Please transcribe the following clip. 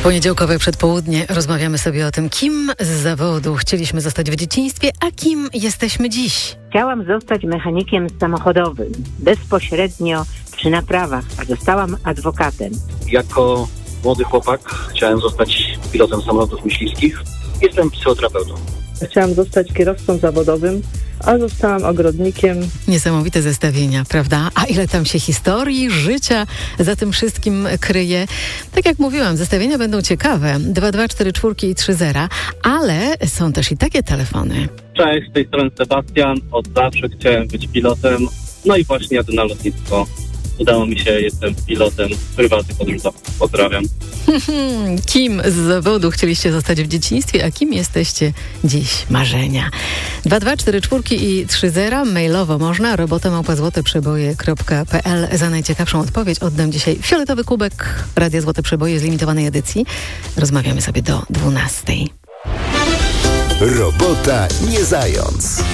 Poniedziałkowe przedpołudnie rozmawiamy sobie o tym, kim z zawodu chcieliśmy zostać w dzieciństwie, a kim jesteśmy dziś. Chciałam zostać mechanikiem samochodowym, bezpośrednio przy naprawach, a zostałam adwokatem. Jako młody chłopak chciałem zostać pilotem samolotów myśliwskich. Jestem psychoterapeutą. Chciałam zostać kierowcą zawodowym, a zostałam ogrodnikiem. Niesamowite zestawienia, prawda? A ile tam się historii, życia za tym wszystkim kryje. Tak jak mówiłam, zestawienia będą ciekawe. 2244 i 30, ale są też i takie telefony. Cześć, z tej strony Sebastian. Od zawsze chciałem być pilotem. No i właśnie jadę na lotnisko. Udało mi się, jestem pilotem prywatny podróżowy. Pozdrawiam. Kim z zawodu chcieliście zostać w dzieciństwie, a kim jesteście dziś? Marzenia. 2244 i 30, mailowo można, robota@złoteprzeboje.pl. Za najciekawszą odpowiedź oddam dzisiaj fioletowy kubek Radia Złote Przeboje z limitowanej edycji. Rozmawiamy sobie do 12. Robota nie zając.